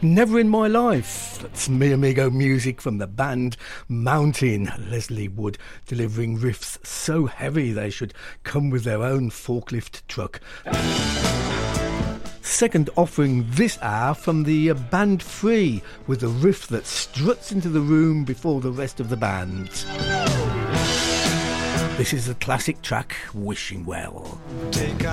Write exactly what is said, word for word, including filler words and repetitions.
Never in My Life. That's Mi Amigo music from the band Mountain. Leslie Wood delivering riffs so heavy they should come with their own forklift truck. Second offering this hour from the uh, band Free, with a riff that struts into the room before the rest of the band. This is the classic track Wishing Well. Take